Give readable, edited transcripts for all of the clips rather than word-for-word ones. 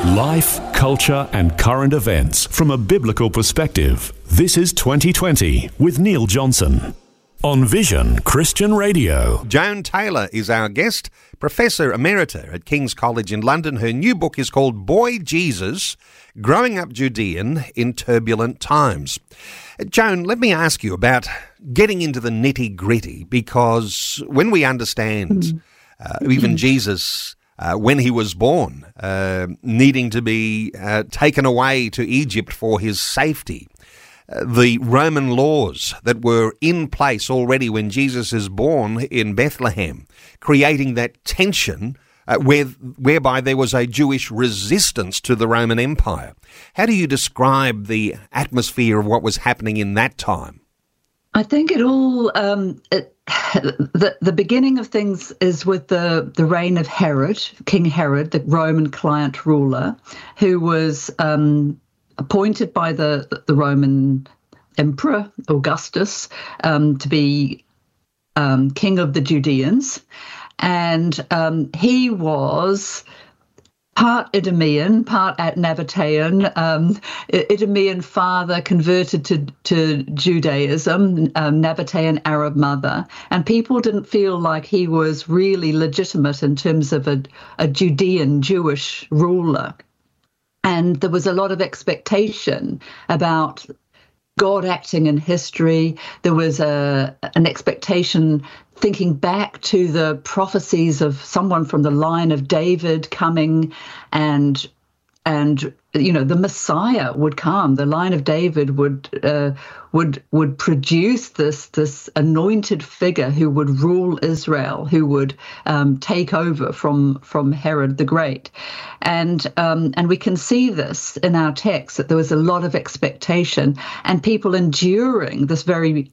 Life, culture and current events from a biblical perspective. This is 2020 with Neil Johnson on Vision Christian Radio. Joan Taylor is our guest, Professor Emerita at King's College in London. Her new book is called Boy Jesus, Growing Up Judean in Turbulent Times. Joan, let me ask you about getting into the nitty-gritty, because when we understand even Jesus, when he was born, needing to be taken away to Egypt for his safety, the Roman laws that were in place already when Jesus is born in Bethlehem, creating that tension whereby there was a Jewish resistance to the Roman Empire. How do you describe the atmosphere of what was happening in that time? I think it all, the beginning of things is with the reign of Herod, King Herod, the Roman client ruler, who was appointed by the Roman Emperor Augustus to be king of the Judeans. And he was part Idumean, part Nabatean, Idumean father converted to Judaism, Nabatean Arab mother, and people didn't feel like he was really legitimate in terms of a Judean Jewish ruler. And there was a lot of expectation about God acting in history. There was an expectation thinking back to the prophecies of someone from the line of David coming, and you know, the Messiah would come. The line of David would produce this anointed figure who would rule Israel, who would take over from Herod the Great, and we can see this in our text, that there was a lot of expectation and people enduring this very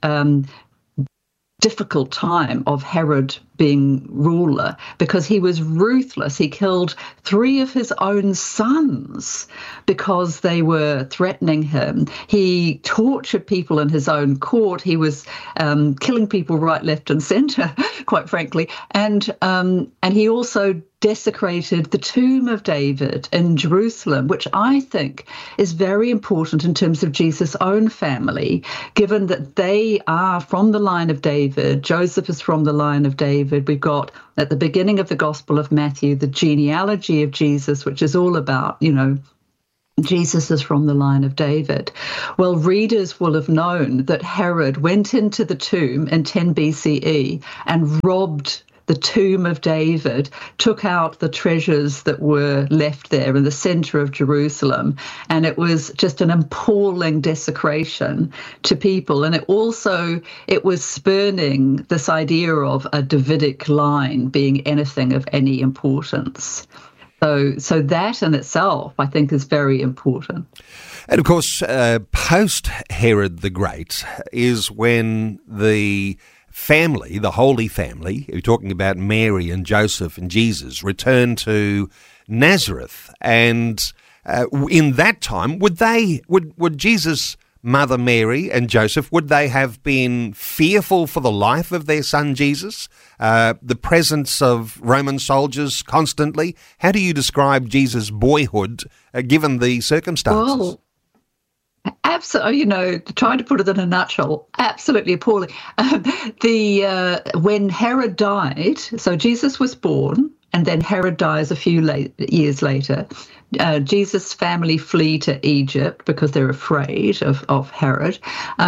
difficult time of Herod being ruler, because he was ruthless. He killed 3 of his own sons because they were threatening him. He tortured people in his own court. He was killing people right, left, and centre, quite frankly. And he also desecrated the tomb of David in Jerusalem, which I think is very important in terms of Jesus' own family, given that they are from the line of David. Joseph is from the line of David. We've got at the beginning of the Gospel of Matthew the genealogy of Jesus, which is all about, you know, Jesus is from the line of David. Well, readers will have known that Herod went into the tomb in 10 BCE and robbed the tomb of David, took out the treasures that were left there in the center of Jerusalem. And it was just an appalling desecration to people. And it was spurning this idea of a Davidic line being anything of any importance. So that in itself, I think, is very important. And of course, post Herod the Great is when the family, the Holy Family, we're talking about Mary and Joseph and Jesus, returned to Nazareth. And in that time, would Jesus' mother Mary and Joseph, would they have been fearful for the life of their son Jesus? The presence of Roman soldiers constantly? How do you describe Jesus' boyhood given the circumstances? Well, absolutely, you know, trying to put it in a nutshell, absolutely appalling. When Herod died, so Jesus was born, and then Herod dies a few years later. Jesus' family flee to Egypt because they're afraid of Herod.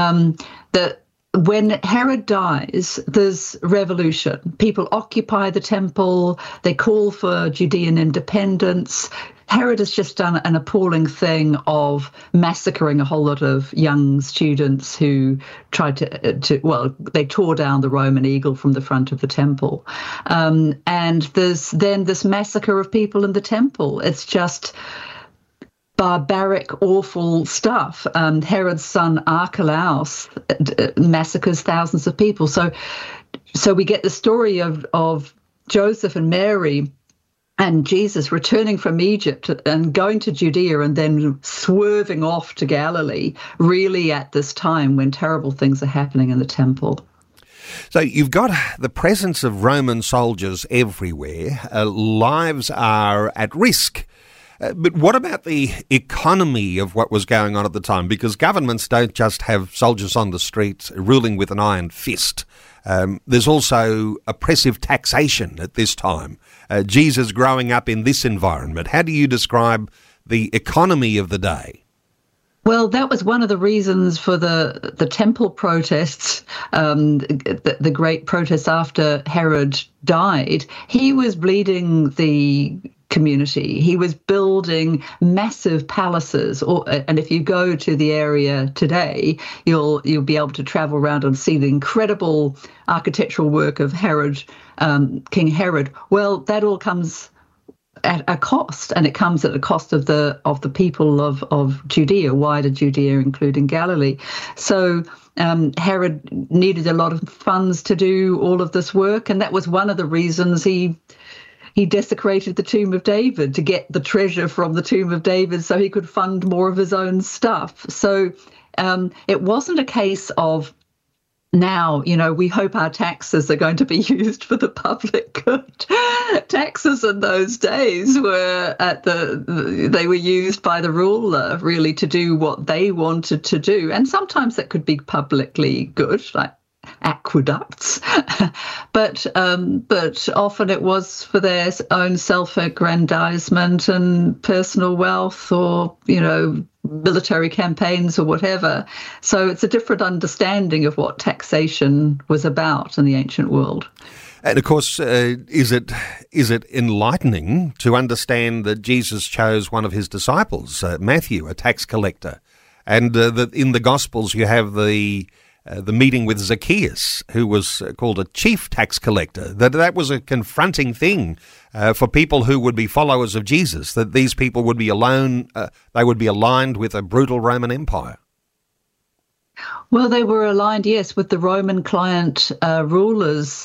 When Herod dies, there's revolution. People occupy the temple. They call for Judean independence. Herod has just done an appalling thing of massacring a whole lot of young students who tried they tore down the Roman eagle from the front of the temple. And there's then this massacre of people in the temple. It's just barbaric, awful stuff. Herod's son Archelaus massacres thousands of people. So we get the story of Joseph and Mary and Jesus returning from Egypt and going to Judea and then swerving off to Galilee, really at this time when terrible things are happening in the temple. So you've got the presence of Roman soldiers everywhere. Lives are at risk. But what about the economy of what was going on at the time? Because governments don't just have soldiers on the street ruling with an iron fist. There's also oppressive taxation at this time. Jesus growing up in this environment. How do you describe the economy of the day? Well, that was one of the reasons for the temple protests, the great protests after Herod died. He was bleeding the community. He was building massive palaces, and if you go to the area today, you'll be able to travel around and see the incredible architectural work of Herod, King Herod. Well, that all comes at a cost, and it comes at the cost of the people of Judea, wider Judea, including Galilee. So Herod needed a lot of funds to do all of this work, and that was one of the reasons he desecrated the tomb of David, to get the treasure from the tomb of David so he could fund more of his own stuff. So it wasn't a case of, now, we hope our taxes are going to be used for the public good. Taxes in those days were they were used by the ruler really to do what they wanted to do. And sometimes that could be publicly good, like aqueducts, but often it was for their own self-aggrandizement and personal wealth, or military campaigns or whatever. So it's a different understanding of what taxation was about in the ancient world. And of course, is it enlightening to understand that Jesus chose one of his disciples, Matthew, a tax collector, and that in the Gospels you have the meeting with Zacchaeus, who was called a chief tax collector, that was a confronting thing for people who would be followers of Jesus, that these people would be they would be aligned with a brutal Roman Empire. Well, they were aligned, yes, with the Roman client rulers,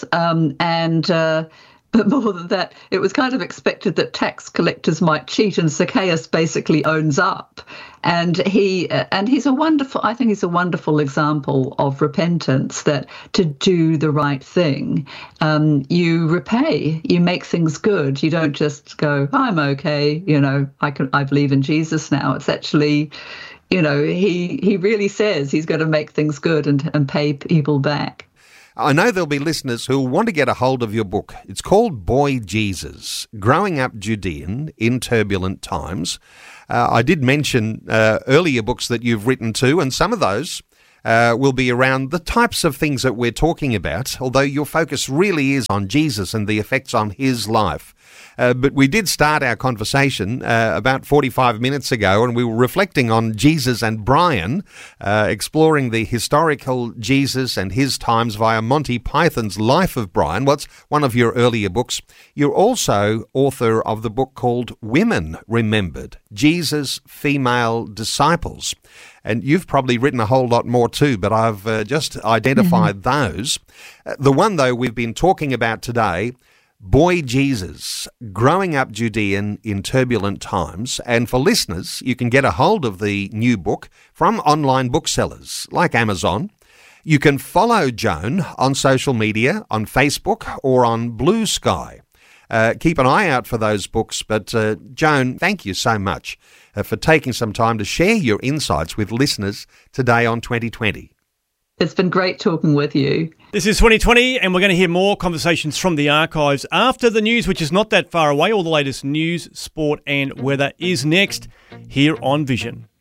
but more than that, it was kind of expected that tax collectors might cheat, and Zacchaeus basically owns up. And he's a wonderful example of repentance, that to do the right thing, you repay, you make things good. You don't just go, I'm okay, I believe in Jesus now. It's actually, he really says he's going to make things good and pay people back. I know there'll be listeners who will want to get a hold of your book. It's called Boy Jesus, Growing Up Judean in Turbulent Times. I did mention earlier books that you've written too, and some of those will be around the types of things that we're talking about, although your focus really is on Jesus and the effects on his life. But we did start our conversation about 45 minutes ago, and we were reflecting on Jesus and Brian, exploring the historical Jesus and his times via Monty Python's Life of Brian. What's one of your earlier books? You're also author of the book called Women Remembered, Jesus' Female Disciples. And you've probably written a whole lot more too, but I've just identified those. The one, though, we've been talking about today, Boy Jesus, Growing Up Judean in Turbulent Times. And for listeners, you can get a hold of the new book from online booksellers like Amazon. You can follow Joan on social media, on Facebook or on Blue Sky. Keep an eye out for those books. But Joan, thank you so much for taking some time to share your insights with listeners today on 2020. It's been great talking with you. This is 2020, and we're going to hear more conversations from the archives after the news, which is not that far away. All the latest news, sport and weather is next here on Vision.